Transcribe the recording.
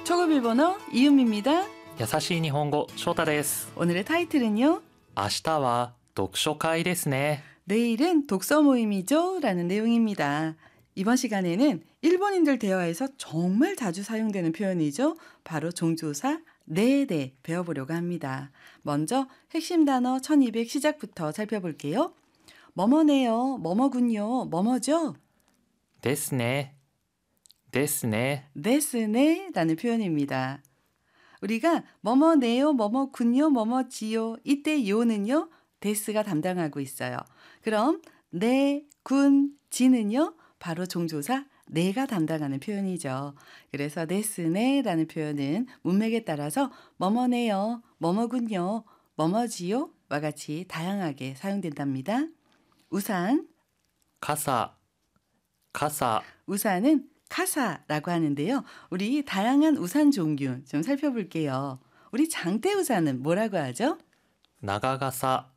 초급 일본어 이음입니다. 優しい日本語、翔太です。 오늘의 타이틀은요. 明日は読書会ですね. 내일은 독서 모임이죠? 라는 내용입니다. 이번 시간에는 일본인들 대화에서 정말 자주 사용되는 표현이죠. 바로 종조사 네네 배워보려고 합니다. 먼저 핵심 단어 1200 시작부터 살펴볼게요. 뭐뭐네요, 뭐뭐군요, 뭐뭐죠? ですね。ですね。 네스네 라는 표현입니다. 우리가 뭐뭐네요, 뭐뭐군요, 뭐뭐지요 이때 요는요. 데스가 담당하고 있어요. 그럼 네, 군, 지는요. 바로 종조사 네가 담당하는 표현이죠. 그래서 네스네라는 표현은 문맥에 따라서 뭐뭐네요, 뭐뭐군요, 뭐뭐지요와 같이 다양하게 사용된답니다. 우산, 傘、傘、 우산은 카사라고 하는데요. 우리 다양한 우산 종류 좀 살펴볼게요. 우리 장대 우산은 뭐라고 하죠? 長傘、